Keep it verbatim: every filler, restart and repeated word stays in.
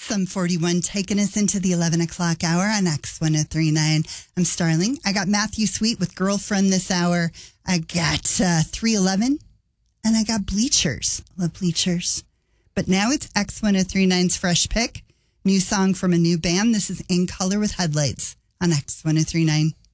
Sum forty-one taking us into the eleven o'clock hour on X one oh three point nine. I'm Starling. I got Matthew Sweet with Girlfriend this hour. I got uh, three eleven and I got Bleachers. Love Bleachers. But now it's X one oh three point nine's Fresh Pick. New song from a new band. This is In Color with Headlights on X one oh three point nine.